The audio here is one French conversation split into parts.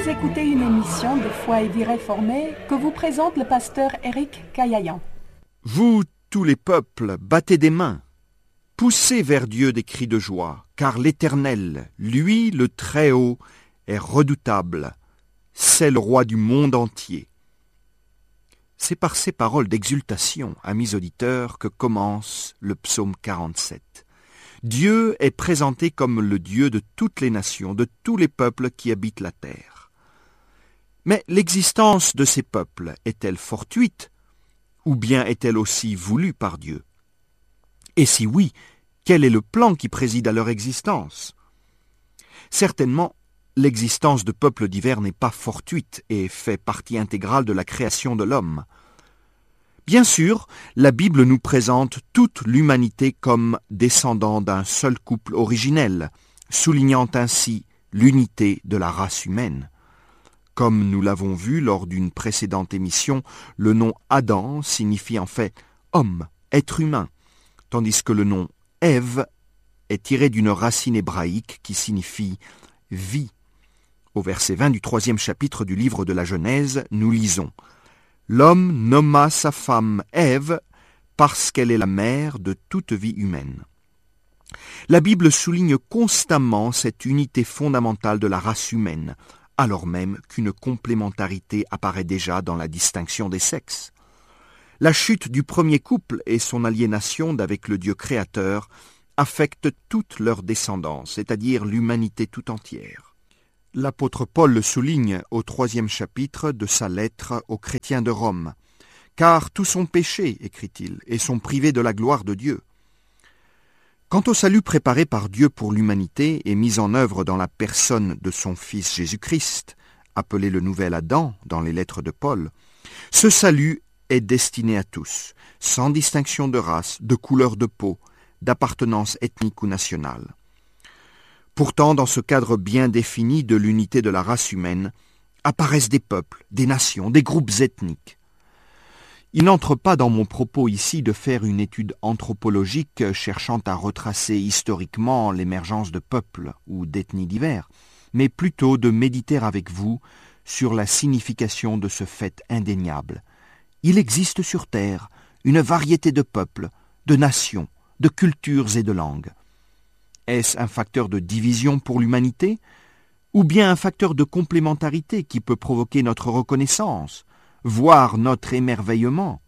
écoutez une émission de Foi et Vie Réformée que vous présente le pasteur Éric Caillayan. Vous, tous les peuples, battez des mains. Poussez vers Dieu des cris de joie, car l'Éternel, lui, le Très-Haut, est redoutable. C'est le roi du monde entier. C'est par ces paroles d'exultation, amis auditeurs, que commence le psaume 47. Dieu est présenté comme le Dieu de toutes les nations, de tous les peuples qui habitent la terre. Mais l'existence de ces peuples est-elle fortuite, ou bien est-elle aussi voulue par Dieu? Et si oui, quel est le plan qui préside à leur existence? Certainement, l'existence de peuples divers n'est pas fortuite et fait partie intégrale de la création de l'homme. Bien sûr, la Bible nous présente toute l'humanité comme descendant d'un seul couple originel, soulignant ainsi l'unité de la race humaine. Comme nous l'avons vu lors d'une précédente émission, le nom Adam signifie en fait homme, être humain, tandis que le nom Ève est tiré d'une racine hébraïque qui signifie vie. Au verset 20 du 3e chapitre du livre de la Genèse, nous lisons « L'homme nomma sa femme Ève parce qu'elle est la mère de toute vie humaine. » La Bible souligne constamment cette unité fondamentale de la race humaine, alors même qu'une complémentarité apparaît déjà dans la distinction des sexes. La chute du premier couple et son aliénation d'avec le Dieu créateur affectent toute leur descendance, c'est-à-dire l'humanité tout entière. L'apôtre Paul le souligne au 3e chapitre de sa lettre aux chrétiens de Rome. « Car tous sont péchés, écrit-il, et sont privés de la gloire de Dieu. » Quant au salut préparé par Dieu pour l'humanité et mis en œuvre dans la personne de son Fils Jésus-Christ, appelé le Nouvel Adam dans les lettres de Paul, ce salut est destiné à tous, sans distinction de race, de couleur de peau, d'appartenance ethnique ou nationale. Pourtant, dans ce cadre bien défini de l'unité de la race humaine, apparaissent des peuples, des nations, des groupes ethniques. Il n'entre pas dans mon propos ici de faire une étude anthropologique cherchant à retracer historiquement l'émergence de peuples ou d'ethnies divers, mais plutôt de méditer avec vous sur la signification de ce fait indéniable. Il existe sur Terre une variété de peuples, de nations, de cultures et de langues. Est-ce un facteur de division pour l'humanité, ou bien un facteur de complémentarité qui peut provoquer notre reconnaissance, voire notre émerveillement?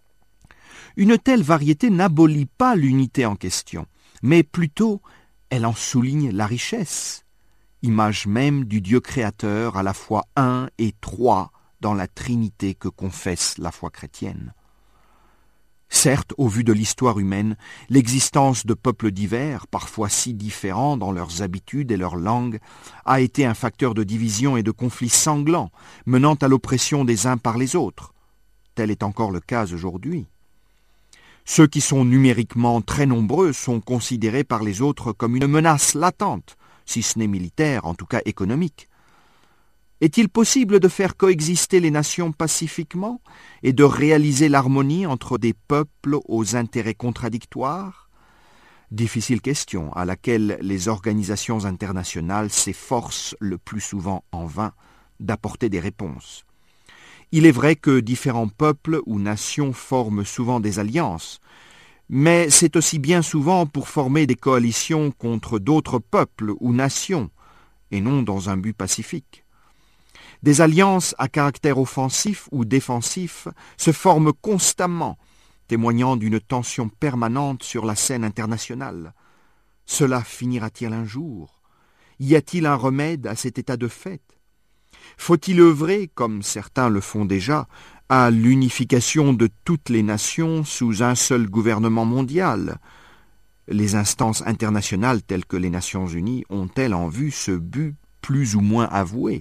Une telle variété n'abolit pas l'unité en question, mais plutôt elle en souligne la richesse, image même du Dieu créateur à la fois un et trois dans la Trinité que confesse la foi chrétienne. Certes, au vu de l'histoire humaine, l'existence de peuples divers, parfois si différents dans leurs habitudes et leurs langues, a été un facteur de division et de conflits sanglants, menant à l'oppression des uns par les autres. Tel est encore le cas aujourd'hui. Ceux qui sont numériquement très nombreux sont considérés par les autres comme une menace latente, si ce n'est militaire, en tout cas économique. Est-il possible de faire coexister les nations pacifiquement et de réaliser l'harmonie entre des peuples aux intérêts contradictoires? Difficile question à laquelle les organisations internationales s'efforcent le plus souvent en vain d'apporter des réponses. Il est vrai que différents peuples ou nations forment souvent des alliances, mais c'est aussi bien souvent pour former des coalitions contre d'autres peuples ou nations, et non dans un but pacifique. Des alliances à caractère offensif ou défensif se forment constamment, témoignant d'une tension permanente sur la scène internationale. Cela finira-t-il un jour? Y a-t-il un remède à cet état de fait? Faut-il œuvrer, comme certains le font déjà, à l'unification de toutes les nations sous un seul gouvernement mondial? Les instances internationales telles que les Nations Unies ont-elles en vue ce but plus ou moins avoué?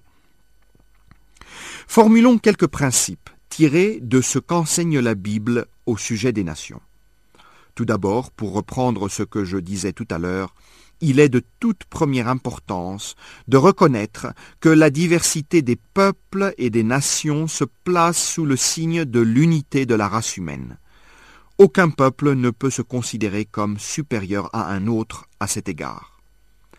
Formulons quelques principes tirés de ce qu'enseigne la Bible au sujet des nations. Tout d'abord, pour reprendre ce que je disais tout à l'heure, il est de toute première importance de reconnaître que la diversité des peuples et des nations se place sous le signe de l'unité de la race humaine. Aucun peuple ne peut se considérer comme supérieur à un autre à cet égard.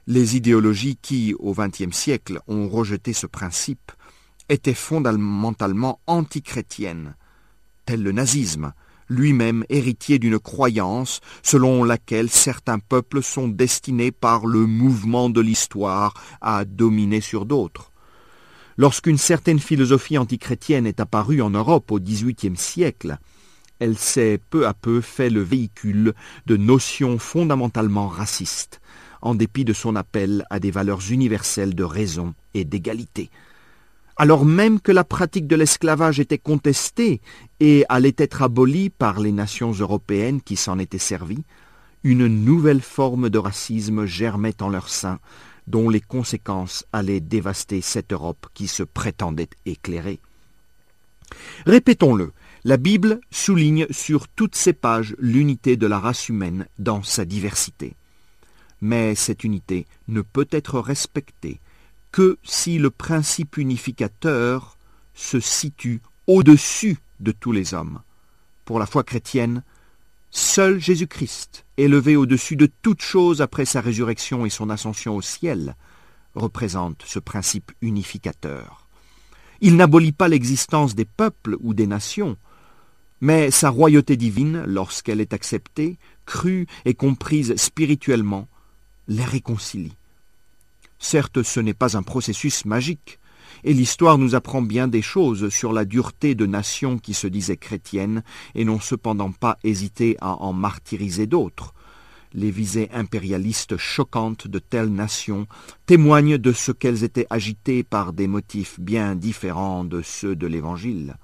Les idéologies qui, au XXe siècle, ont rejeté ce principe étaient fondamentalement antichrétiennes, tel le nazisme, lui-même héritier d'une croyance selon laquelle certains peuples sont destinés par le mouvement de l'histoire à dominer sur d'autres. Lorsqu'une certaine philosophie antichrétienne est apparue en Europe au XVIIIe siècle, elle s'est peu à peu fait le véhicule de notions fondamentalement racistes, en dépit de son appel à des valeurs universelles de raison et d'égalité. Alors même que la pratique de l'esclavage était contestée et allait être abolie par les nations européennes qui s'en étaient servies, une nouvelle forme de racisme germait en leur sein, dont les conséquences allaient dévaster cette Europe qui se prétendait éclairée. Répétons-le, la Bible souligne sur toutes ses pages l'unité de la race humaine dans sa diversité. Mais cette unité ne peut être respectée que si le principe unificateur se situe au-dessus de tous les hommes. Pour la foi chrétienne, seul Jésus-Christ, élevé au-dessus de toute chose après sa résurrection et son ascension au ciel, représente ce principe unificateur. Il n'abolit pas l'existence des peuples ou des nations, mais sa royauté divine, lorsqu'elle est acceptée, crue et comprise spirituellement, les réconcilie. Certes, ce n'est pas un processus magique, et l'histoire nous apprend bien des choses sur la dureté de nations qui se disaient chrétiennes et n'ont cependant pas hésité à en martyriser d'autres. Les visées impérialistes choquantes de telles nations témoignent de ce qu'elles étaient agitées par des motifs bien différents de ceux de l'Évangile.